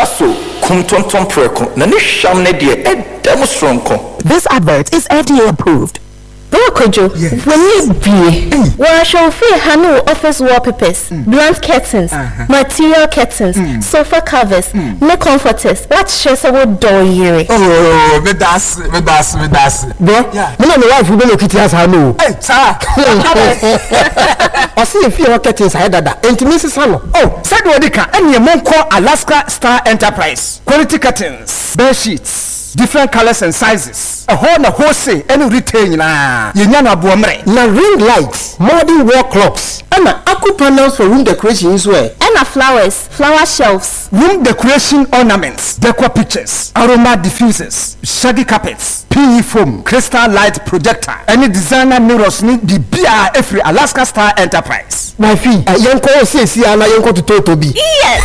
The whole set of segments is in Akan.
so kumtonton preko na ne hwam ne de edem stronko. This advert is FDA approved. Kojo, when you be, where I shall feel Hanu office wallpapers, blunt curtains, material curtains, sofa covers, no comforters. What shares about door year? Oh, me das. Bro, me no wife we no kiti as Hanu. Hey, sir. I see if you curtains I dada. Intimacy Hanu. Oh, said what they can. Any mon call Alaska Star Enterprise. Quality curtains, bed sheets. Different colors and sizes. A whole say any retail na. Yenyana buamre. Na ring lights, modern wall clocks, and aqua panels for room decoration as well. And flowers, flower shelves, room decoration ornaments, decor pictures, aroma diffusers, shaggy carpets, PE foam, crystal light projector, any designer mirrors need the BR every Alaska Star Enterprise. My fee, yanko say see ana yanko to Totobi. Yes.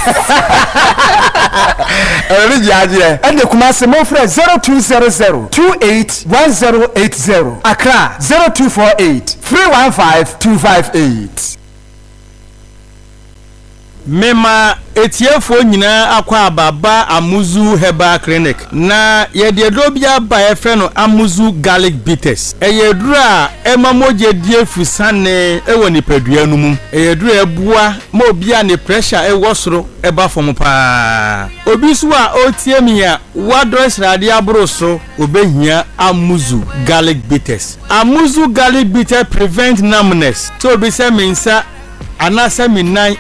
And the Kumasi mo friend 0200-281080. Accra 0248-315-258. Mema etiefo nyina akwa ababa Amuzu Herbal Clinic na yededro bia ba efe no Amuzu Garlic Bitters eyedura emamoje die fusane ewo nipadua no mu eyedura ebua ma obia ne pressure ewo soro eba fom pa obi so a otie mi a wadres rade abro so obehia Amuzu Garlic Bitters. Amuzu Garlic Bitters prevent numbness so obi se mensa anasa minan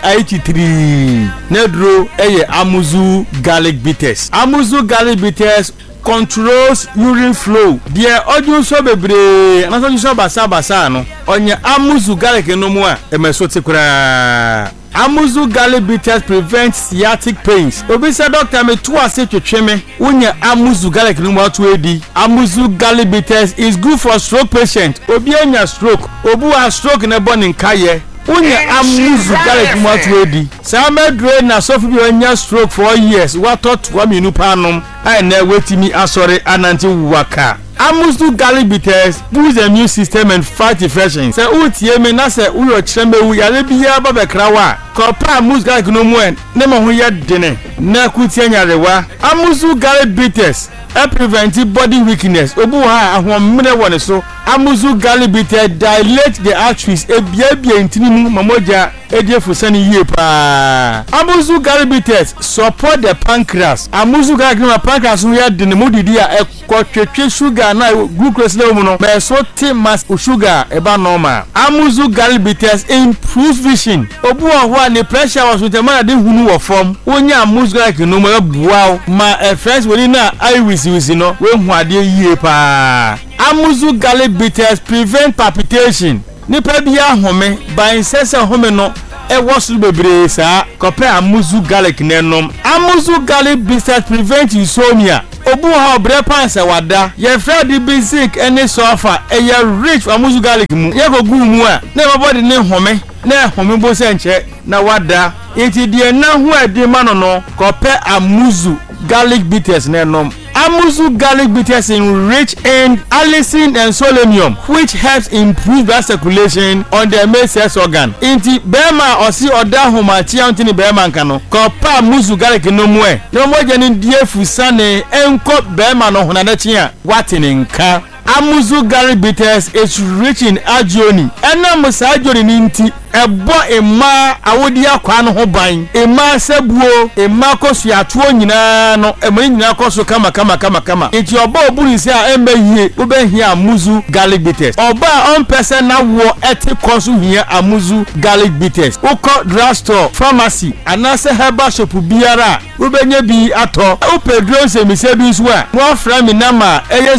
IT3 nedro eye Amuzu Garlic Bitters. Amuzu Garlic Bitters controls urine flow. Dear odun so bebre anasa so basa no onye Amuzu Garlic no mu a emesote kura. Amuzu Garlic Bitters prevents sciatic pains. Obi say doctor me to ase twetweme unya Amuzu Garlic no mu atu edi. Amuzu Garlic Bitters is good for stroke patient. Obi anya stroke, obu a stroke na boni nkaye unya Amuzu Garlic mu atu edi. Sa medre na sofu bi anya stroke for years what thought wa minu panom ai na wetimi asore ananti waka. Amuzu Garlic Bitters boosts the immune system and fight infections. Say utie me na say uyo chembe wu yale bia ba bekrawa. Kopa Amuzu Garlic no mu en ne mo ho ye dene na kutie nyarewa. Amuzu Garlic Bitters prevent body weakness. Obu ha ahomre woni so. Amuzu Garlic Bitters dilate the arteries ebia intinimu mamoja ediefusani yie pa. Amuzu Garlic Bitters support the pancreas. Amuzu Garlic no pancreas no ye dene modidi a ekotwetwe sugar na glucose level no me so ti mass sugar eba normal. Amuzu Garlic Bitters improves vision. Obu ho ne pressure was with the man dey hunu wo form. Onya Amuzu Garlic no mo bua ma friends woni na eye wisi no we hu ade yie pa. Amuzu Garlic Bitters prevent palpitation. Nipa bia home by insese home no was bebre sa kope Amuzu Garlic nenom. Amuzu Garlic Bitters prevent insomnia. Obu ha obre panse wada ye fredi basic any sofa ye rich Amuzu Garlic mu ye go gu mu a na body ne home na home bo se nche na wada enti de na hu ade ma no kope Amuzu Garlic Bitters nenom. Amuzu Garlic Bitters rich in allicin and selenium, which helps improve blood circulation on the male sex organ. Inti bema osi oda homachi antini bema nkano. Kopa Amuzu Garlic no mwe. No moja ni die fusane enko bema no honadachi a watini nka. Amuzu Garlic Bitters is rich in agioni. Ena musa agioni ninti ebo ema awodi akwa no ho ban. Ema sebuo, ema kosu atuo nyina no, ema nyina kosu kama. Enti oba oburi se a embe hie, ube hie Amuzu Garlic Bitters. Oba on person na wo eti kosu hie Amuzu Garlic Bitters. Uko drugstore, pharmacy, anase herbal shop biara, ube nye bi ato. Upe drone se mise bi nsuwa. Mwa frami nama eye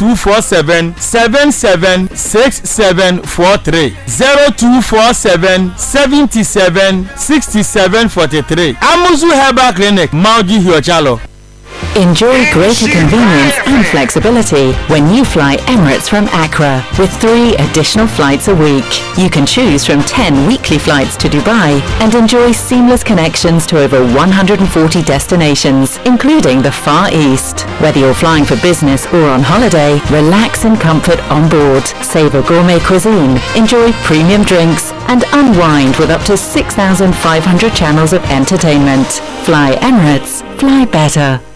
0247-776743 0247-776743. Amuzu Herbal Clinic, Mauji Hiochalo. Enjoy greater convenience and flexibility when you fly Emirates from Accra with 3 additional flights a week. You can choose from 10 weekly flights to Dubai and enjoy seamless connections to over 140 destinations, including the Far East. Whether you're flying for business or on holiday, relax in comfort on board, savor gourmet cuisine, enjoy premium drinks, and unwind with up to 6,500 channels of entertainment. Fly Emirates Fly better.